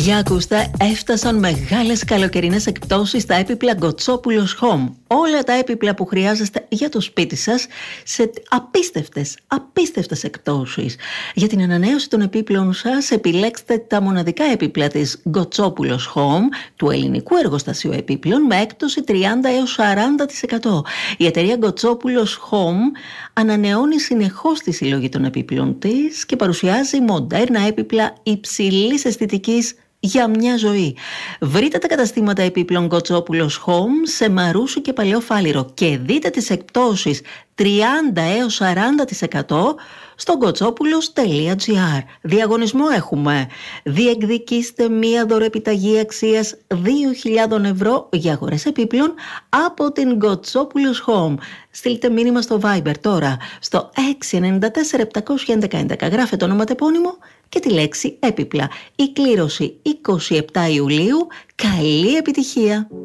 Για ακούστε, έφτασαν μεγάλες καλοκαιρινές εκπτώσεις στα έπιπλα Γκοτσόπουλος Home. Όλα τα έπιπλα που χρειάζεστε για το σπίτι σας σε απίστευτες εκπτώσεις. Για την ανανέωση των επίπλων σας επιλέξτε τα μοναδικά έπιπλα της Γκοτσόπουλος Home, του ελληνικού εργοστασίου επίπλων, με έκπτωση 30 έως 40%. Η εταιρεία Γκοτσόπουλος Home ανανεώνει συνεχώς τη συλλογή των επίπλων της και παρουσιάζει μοντέρνα έπιπλα υψηλής αισθητικής για μια ζωή. Βρείτε τα καταστήματα επίπλων Γκοτσόπουλος Home σε Μαρούσι και Παλαιό Φάληρο και δείτε τις εκπτώσεις 30 έως 40% στο γκοτσόπουλος.gr. Διαγωνισμό έχουμε. Διεκδικήστε μία δωρεπιταγή αξίας 2.000 ευρώ για αγορές επίπλων από την Γκοτσόπουλος Home. Στείλτε μήνυμα στο Viber τώρα στο 694-711-11. Γράφετε το όνομα τεπώνυμο και τη λέξη έπιπλα. Η κλήρωση 27 Ιουλίου. Καλή επιτυχία!